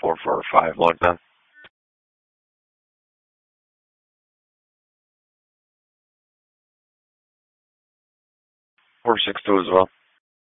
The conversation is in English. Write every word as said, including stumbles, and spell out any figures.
four four five one then. four six two as well.